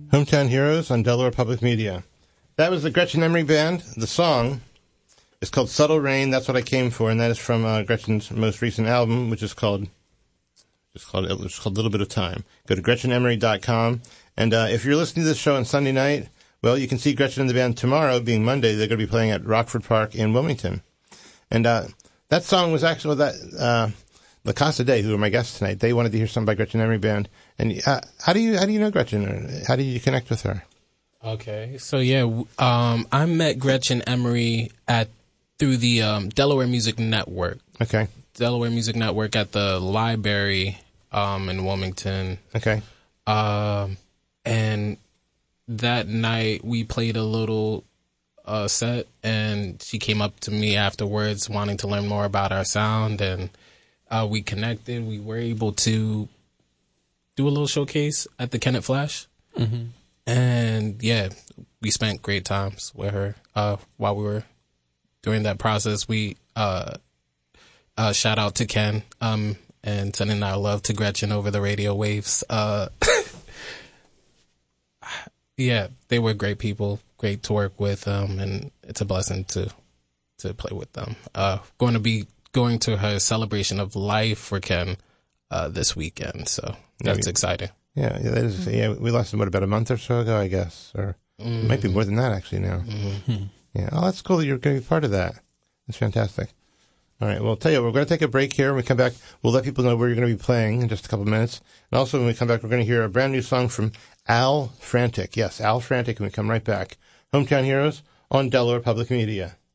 Hometown Heroes on Delaware Public Media. That was the Gretchen Emery Band. The song is called Subtle Rain. That's what I came for, and that is from Gretchen's most recent album, which is called A Little Bit of Time. Go to GretchenEmery.com. And if you're listening to this show on Sunday night, well, you can see Gretchen and the band tomorrow, being Monday. They're going to be playing at Rockford Park in Wilmington. And that song was actually La Casa Day, who are my guests tonight. They wanted to hear something by Gretchen Emery Band. And how do you know Gretchen? Or how did you connect with her? Okay, so yeah, I met Gretchen Emery through the Delaware Music Network. Okay. Delaware Music Network at the library in Wilmington. Okay. And that night we played a little set, and she came up to me afterwards wanting to learn more about our sound, and we connected. We were able to do a little showcase at the Kennett Flash. Mm-hmm. And yeah, we spent great times with her while we were doing that process. We shout out to Ken and sending our love to Gretchen over the radio waves. Yeah, they were great people, great to work with, and it's a blessing to play with them. Going to be going to her celebration of life for Ken this weekend, so that's exciting. Yeah, that is. Yeah, we lost him about a month or so ago, I guess, or it might be more than that actually now. Mm-hmm. Yeah. Oh, that's cool that you're going to be part of that. That's fantastic. All right. Well, I'll tell you, we're going to take a break here. When we come back, we'll let people know where you're going to be playing in just a couple of minutes. And also, when we come back, we're going to hear a brand new song from Al Frantic. Yes, Al Frantic. And we come right back. Hometown Heroes on Delaware Public Media.